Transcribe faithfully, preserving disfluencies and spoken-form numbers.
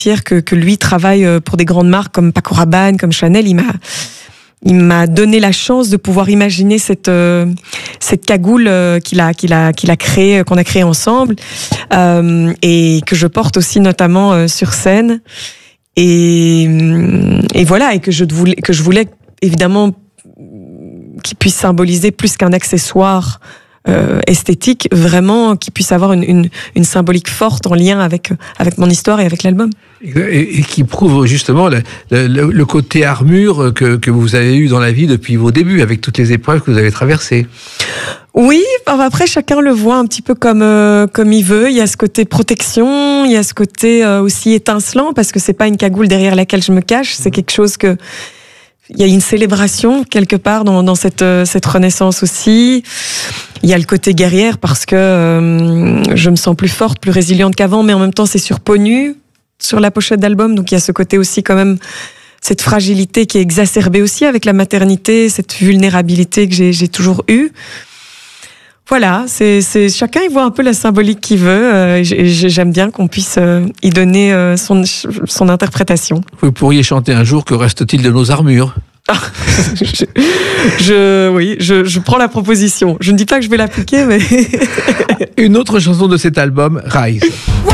Pierre que, que lui travaille pour des grandes marques comme Paco Rabanne, comme Chanel. Il m'a, il m'a donné la chance de pouvoir imaginer cette euh, cette cagoule euh, qu'il a qu'il a qu'il a créée, qu'on a créée ensemble, euh, et que je porte aussi notamment euh, sur scène. Et et voilà, et que je voulais que je voulais évidemment qu'il puisse symboliser plus qu'un accessoire Euh, esthétique, vraiment qui puisse avoir une, une, une symbolique forte en lien avec, avec mon histoire et avec l'album. Et, et qui prouve justement le, le, le côté armure que, que vous avez eu dans la vie depuis vos débuts, avec toutes les épreuves que vous avez traversées. Oui, après chacun le voit un petit peu comme, euh, comme il veut. Il y a ce côté protection, il y a ce côté euh, aussi étincelant, parce que c'est pas une cagoule derrière laquelle je me cache, c'est quelque chose que... Il y a une célébration quelque part dans, dans cette, cette renaissance aussi. Il y a le côté guerrière parce que euh, je me sens plus forte, plus résiliente qu'avant, mais en même temps c'est sur peau nue, sur la pochette d'album. Donc il y a ce côté aussi quand même, cette fragilité qui est exacerbée aussi avec la maternité, cette vulnérabilité que j'ai, j'ai toujours eue. Voilà, c'est, c'est, chacun y voit un peu la symbolique qu'il veut. Euh, j'aime bien qu'on puisse euh, y donner euh, son, son interprétation. Vous pourriez chanter un jour « Que reste-t-il de nos armures » je, je, oui, je, je prends la proposition. Je ne dis pas que je vais l'appliquer, mais... Une autre chanson de cet album, Rise.